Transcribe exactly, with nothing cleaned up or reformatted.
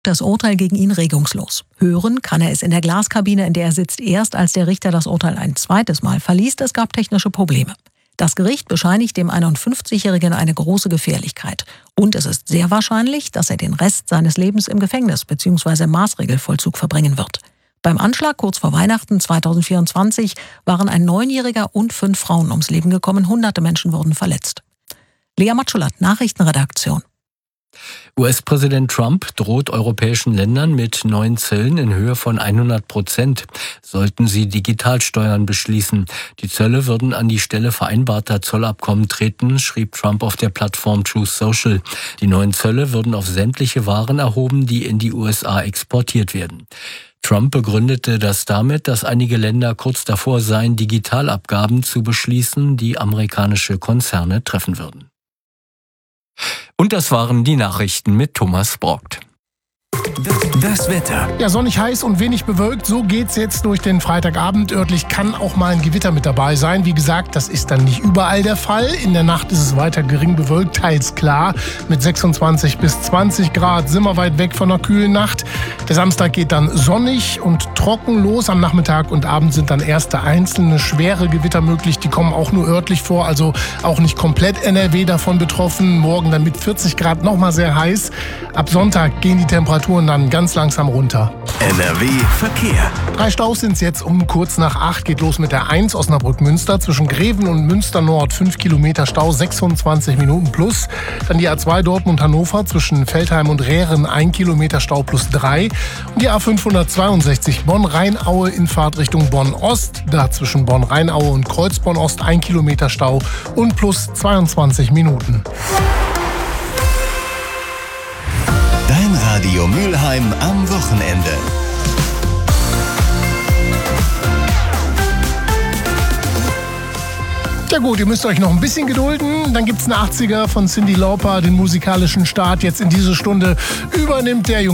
Das Urteil gegen ihn regungslos. Hören kann er es in der Glaskabine, in der er sitzt, erst als der Richter das Urteil ein zweites Mal verliest. Es gab technische Probleme. Das Gericht bescheinigt dem einundfünfzigjährigen eine große Gefährlichkeit. Und es ist sehr wahrscheinlich, dass er den Rest seines Lebens im Gefängnis bzw. Maßregelvollzug verbringen wird. Beim Anschlag kurz vor Weihnachten zweitausendvierundzwanzig waren ein Neunjähriger und fünf Frauen ums Leben gekommen. Hunderte Menschen wurden verletzt. Lea Matschulat, Nachrichtenredaktion. U S-Präsident Trump droht europäischen Ländern mit neuen Zöllen in Höhe von hundert Prozent, sollten sie Digitalsteuern beschließen. Die Zölle würden an die Stelle vereinbarter Zollabkommen treten, schrieb Trump auf der Plattform Truth Social. Die neuen Zölle würden auf sämtliche Waren erhoben, die in die U S A exportiert werden. Trump begründete das damit, dass einige Länder kurz davor seien, Digitalabgaben zu beschließen, die amerikanische Konzerne treffen würden. Und das waren die Nachrichten mit Thomas Brockt. Das Wetter. Ja, sonnig, heiß und wenig bewölkt. So geht's jetzt durch den Freitagabend. Örtlich kann auch mal ein Gewitter mit dabei sein. Wie gesagt, das ist dann nicht überall der Fall. In der Nacht ist es weiter gering bewölkt, teils klar. Mit sechsundzwanzig bis zwanzig Grad sind wir weit weg von einer kühlen Nacht. Der Samstag geht dann sonnig und trocken los. Am Nachmittag und Abend sind dann erste einzelne schwere Gewitter möglich. Die kommen auch nur örtlich vor, also auch nicht komplett N R W davon betroffen. Morgen dann mit vierzig Grad nochmal sehr heiß. Ab Sonntag gehen die Temperaturen dann ganz langsam runter. N R W Verkehr. Drei Staus sind es jetzt um kurz nach acht. Geht los mit der eins Osnabrück-Münster. Zwischen Greven und Münster Nord fünf Kilometer Stau, sechsundzwanzig Minuten plus. Dann die A zwei Dortmund-Hannover zwischen Veltheim und Rehren ein Kilometer Stau plus drei. Und die A fünfhundertzweiundsechzig Bonn-Rheinaue in Fahrtrichtung Bonn-Ost. Da zwischen Bonn-Rheinaue und Kreuzborn-Ost ein Kilometer Stau und plus zweiundzwanzig Minuten. Dein Radio Mülheim am Wochenende. Ja gut, ihr müsst euch noch ein bisschen gedulden. Dann gibt's einen achtziger von Cyndi Lauper. Den musikalischen Start jetzt in diese Stunde übernimmt der Junge.